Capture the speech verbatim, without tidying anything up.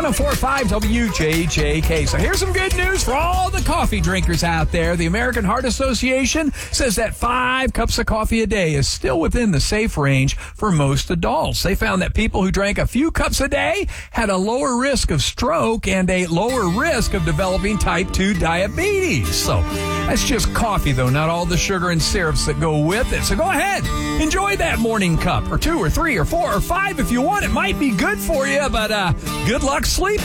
one oh four point five W J J K. So here's some good news for all the coffee drinkers out there. The American Heart Association says that five cups of coffee a day is still within the safe range for most adults. They found that people who drank a few cups a day had a lower risk of stroke and a lower risk of developing type two diabetes. So that's just coffee, though, not all the sugar and syrups that go with it. So go ahead, enjoy that morning cup, or two, or three, or four, or five if you want. It might be good for you, but uh, good luck sleeping.